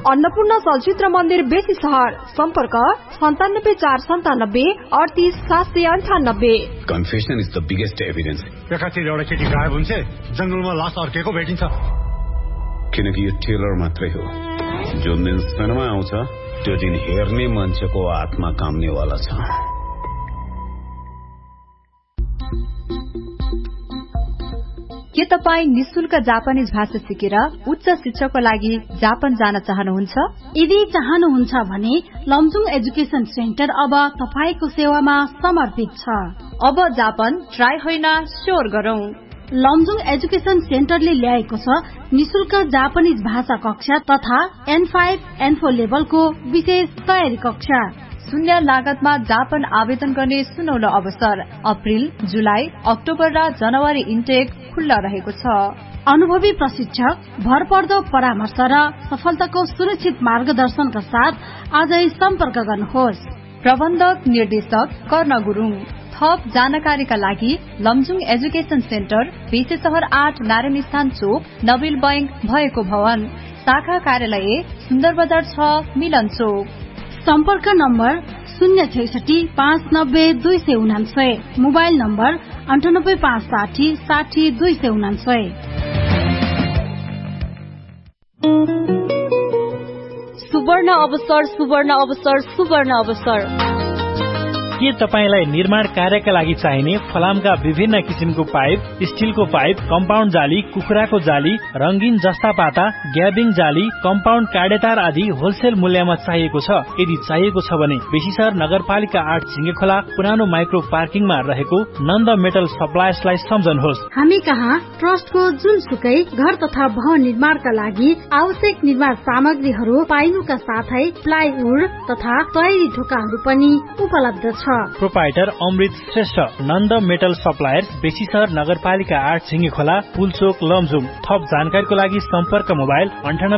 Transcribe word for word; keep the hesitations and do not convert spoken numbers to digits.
अन्नपूर्ण चलचित्र मन्दिर बेसी सहर सम्पर्क सन्तानब्बे चार सन्तानब्बे अडतिस सात सय अन्ठानब्बे। Confession is the biggest evidence. एकातिर एउटा केटी गायब हुन्छ, जंगलमा लास अर्केको भेटिन्छ। किनकि यो ट्रेलर मात्रै हो। जुन दिन सिनेमा आउँछ त्यो दिन हेर्ने मान्छेको आत्मा काम्नेवाला छ। के तपाईँ निशुल्क जापानिज भाषा सिकेर उच्च शिक्षाको लागि जापान जान चाहनुहुन्छ? यदि चाहनुहुन्छ भने लमजुङ एजुकेशन सेन्टर अब तपाईको सेवामा समर्पित छ। अब जापान ट्राई होइन स्योर गरौं। लमजुङ एजुकेशन सेन्टरले ल्याएको छ निशुल्क जापानिज भाषा कक्षा तथा एन फाइभ एन फोर लेभलको विशेष तयारी कक्षा। शून्य लागतमा जापान आवेदन गर्ने सुनौलो अवसर। अप्रिल, जुलाई, अक्टोबर र जनवरी इन्टेक खुल्ला रहेको छ। अनुभवी प्रशिक्षक, भरपर्दो परामर्श र सफलताको सुरक्षित मार्गदर्शनका साथ आजै सम्पर्क गर्नुहोस्। प्रबन्धक निर्देशक कर्ण गुरुङ। थप जानकारीका लागि लमजुङ एजुकेशन सेन्टर बेसी सहर आठ नारायण स्थान चोक नबिल बैंक भएको भवन, शाखा कार्यालय सुन्दर बजार छ मिलन चोक। सम्पर्क नम्बर शून्य छैसठी पाँच नब्बे दुई सय उनान्सय, मोबाइल नम्बर अन्ठानब्बे पाँच साठी साठी दुई सय उनान्सय। सुवर्ण अवसर सुवर्ण अवसर सुवर्ण अवसर। के तपाईलाई निर्माण कार्यका लागि चाहिने फलामका विभिन्न किसिमको पाइप, स्टिलको पाइप, कम्पाउन्ड जाली, कुखुराको जाली, रंगीन जस्ता पाता, ग्याबिङ जाली, कम्पाउन्ड काडेतार आदि होलसेल मूल्यमा चाहिएको छ? यदि चाहिएको छ भने बेसीसर नगरपालिका आठ झिंगे खोला पुरानो माइक्रो पार्किङमा रहेको नन्द मेटल सप्लायर्सलाई सम्झनुहोस्। हामी कहाँ ट्रस्टको जुनसुकै घर तथा भवन निर्माणका लागि आवश्यक निर्माण सामग्रीहरू पाइनुका साथै प्लाइवुड तथा तयारी ढोकाहरू पनि उपलब्ध छ। प्रोपाइटर अमृत श्रेष्ठ, नन्द मेटल सप्लायर्स, बेसीसर नगरपालिका आठ झिंगे खोला, पुलचोक, लमजुङ। थप जानकारीको लागि सम्पर्क मोबाइल अन्ठानब्बे